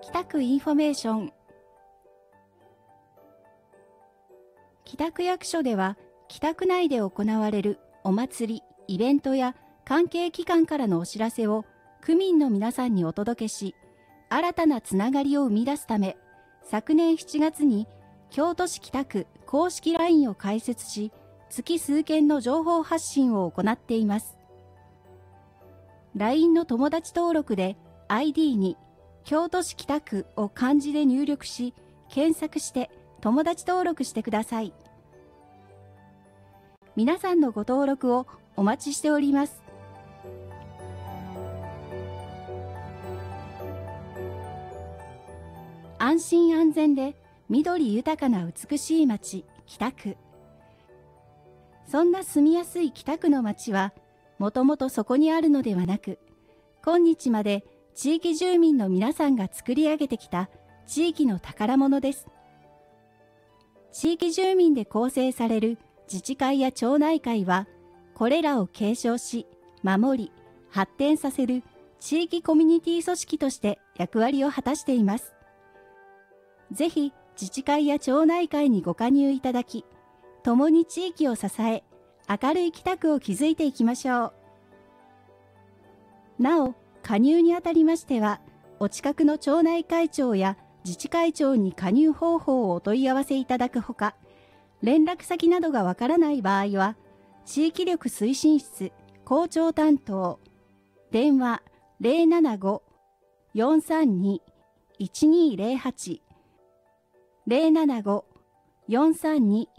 北区インフォメーション。北区役所では、北区内で行われるお祭り、イベントや関係機関からのお知らせを区民の皆さんにお届けし、新たなつながりを生み出すため、昨年7月に京都市北区公式 LINE を開設し、月数件の情報発信を行っています。LINE の友達登録で ID に京都市北区を漢字で入力し、検索して友達登録してください。皆さんのご登録をお待ちしております。安心安全で緑豊かな美しい街、北区。そんな住みやすい北区の街は、もともとそこにあるのではなく、今日まで地域住民の皆さんが作り上げてきた地域の宝物です。地域住民で構成される自治会や町内会は、これらを継承し、守り、発展させる地域コミュニティ組織として役割を果たしています。ぜひ自治会や町内会にご加入いただき、共に地域を支え、明るい北区を築いていきましょう。なお、加入にあたりましては、お近くの町内会長や自治会長に加入方法をお問い合わせいただくほか、連絡先などがわからない場合は、地域力推進室校長担当、電話075-432-1208、075-432-1208